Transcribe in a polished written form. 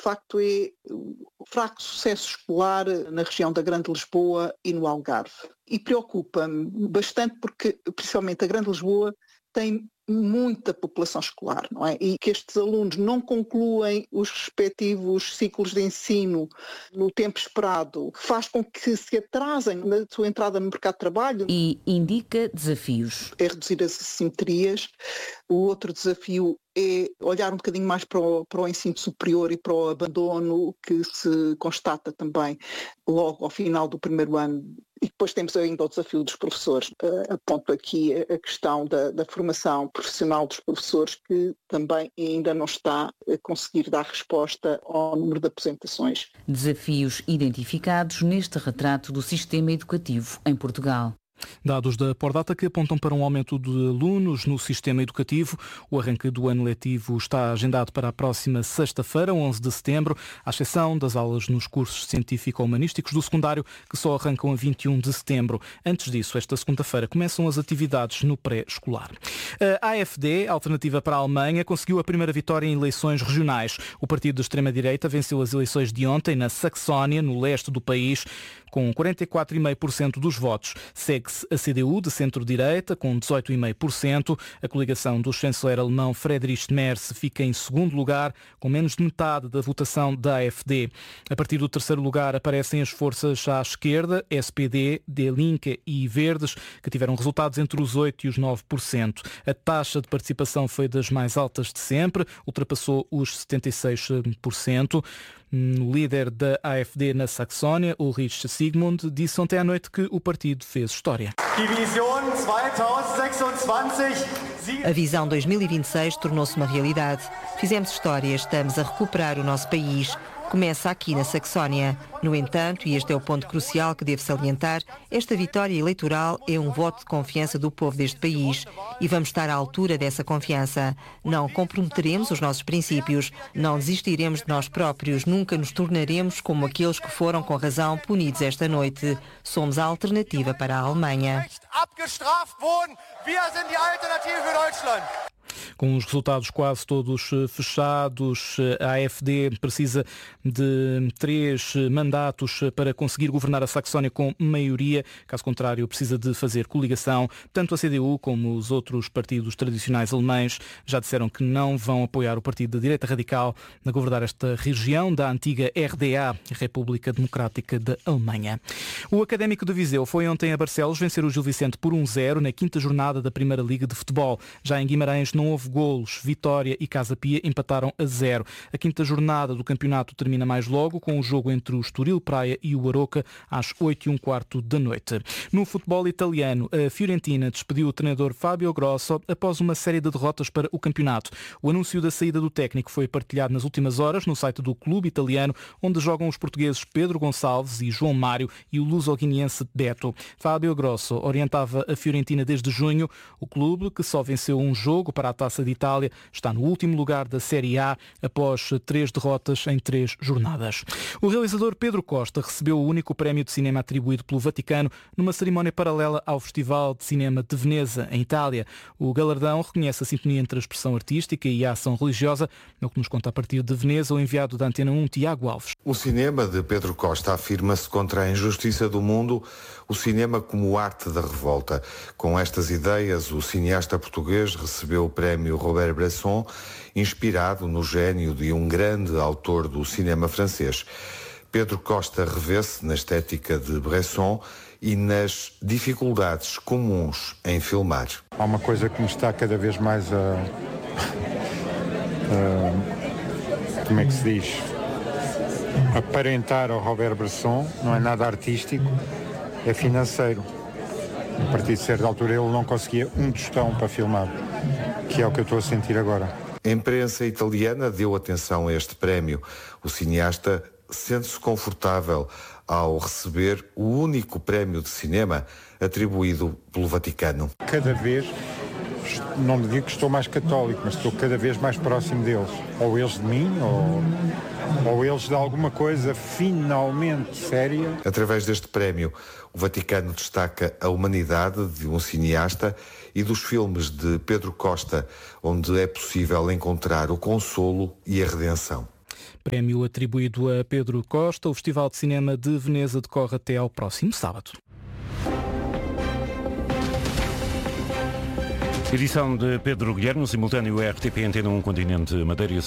facto é o fraco sucesso escolar na região da Grande Lisboa e no Algarve. E preocupa-me bastante porque, principalmente, a Grande Lisboa tem muita população escolar, não é? E que estes alunos não concluem os respectivos ciclos de ensino no tempo esperado, faz com que se atrasem na sua entrada no mercado de trabalho. E indica desafios. É reduzir as assimetrias. O outro desafio é olhar um bocadinho mais para o ensino superior e para o abandono que se constata também logo ao final do primeiro ano. E depois temos ainda o desafio dos professores. Aponto aqui a questão da formação profissional dos professores, que também ainda não está a conseguir dar resposta ao número de aposentações. Desafios identificados neste retrato do sistema educativo em Portugal. Dados da Pordata que apontam para um aumento de alunos no sistema educativo. O arranque do ano letivo está agendado para a próxima sexta-feira, 11 de setembro, à exceção das aulas nos cursos científico-humanísticos do secundário, que só arrancam a 21 de setembro. Antes disso, esta segunda-feira, começam as atividades no pré-escolar. A AfD, Alternativa para a Alemanha, conseguiu a primeira vitória em eleições regionais. O partido de extrema-direita venceu as eleições de ontem na Saxónia, no leste do país, com 44,5% dos votos. Segue-se a CDU, de centro-direita, com 18,5%. A coligação do chanceler alemão Friedrich Merz fica em segundo lugar, com menos de metade da votação da AfD. A partir do terceiro lugar aparecem as forças à esquerda, SPD, Die Linke e Verdes, que tiveram resultados entre os 8% e os 9%. A taxa de participação foi das mais altas de sempre, ultrapassou os 76%. O líder da AfD na Saxónia, Ulrich Sigmund, disse ontem à noite que o partido fez história. A visão 2026 tornou-se uma realidade. Fizemos história, estamos a recuperar o nosso país. Começa aqui na Saxónia. No entanto, e este é o ponto crucial que devo salientar, esta vitória eleitoral é um voto de confiança do povo deste país e vamos estar à altura dessa confiança. Não comprometeremos os nossos princípios, não desistiremos de nós próprios, nunca nos tornaremos como aqueles que foram com razão punidos esta noite. Somos a alternativa para a Alemanha. Com os resultados quase todos fechados, a AfD precisa de 3 mandatos para conseguir governar a Saxónia com maioria. Caso contrário, precisa de fazer coligação. Tanto a CDU como os outros partidos tradicionais alemães já disseram que não vão apoiar o partido da direita radical a governar esta região da antiga RDA, República Democrática da Alemanha. O Académico de Viseu foi ontem a Barcelos vencer o Gil Vicente por 1-0 na 5ª jornada da Primeira Liga de Futebol. Já em Guimarães não houve golos. Vitória e Casa Pia empataram a 0. A 5ª jornada do campeonato termina mais logo, com o jogo entre o Estoril Praia e o Aroca às 8h15 da noite. No futebol italiano, a Fiorentina despediu o treinador Fabio Grosso após uma série de derrotas para o campeonato. O anúncio da saída do técnico foi partilhado nas últimas horas no site do clube italiano, onde jogam os portugueses Pedro Gonçalves e João Mário e o luso-guineense Beto. Fabio Grosso orientava a Fiorentina desde junho. O clube, que só venceu um jogo para a Taça de Itália, está no último lugar da Série A após 3 derrotas em 3 jornadas. O realizador Pedro Costa recebeu o único prémio de cinema atribuído pelo Vaticano numa cerimónia paralela ao Festival de Cinema de Veneza, em Itália. O galardão reconhece a sintonia entre a expressão artística e a ação religiosa, é o que nos conta a partir de Veneza o enviado da Antena 1, Tiago Alves. O cinema de Pedro Costa afirma-se contra a injustiça do mundo, o cinema como arte da revolta. Com estas ideias, o cineasta português recebeu o prémio Robert Bresson, inspirado no gênio de um grande autor do cinema francês. Pedro Costa revê-se na estética de Bresson e nas dificuldades comuns em filmar. Há uma coisa que me está cada vez mais como é que se diz? Aparentar ao Robert Bresson, não é nada artístico, é financeiro. A partir de certa altura ele não conseguia um tostão para filmar, que é o que eu estou a sentir agora. A imprensa italiana deu atenção a este prémio. O cineasta sente-se confortável ao receber o único prémio de cinema atribuído pelo Vaticano. Cada vez, não me digo que estou mais católico, mas estou cada vez mais próximo deles. Ou eles de mim, ou eles de alguma coisa finalmente séria. Através deste prémio, o Vaticano destaca a humanidade de um cineasta e dos filmes de Pedro Costa, onde é possível encontrar o consolo e a redenção. Prémio atribuído a Pedro Costa. O Festival de Cinema de Veneza decorre até ao próximo sábado. Edição de Pedro Guilherme, no simultâneo RTP Antena 1 Continente Madeira.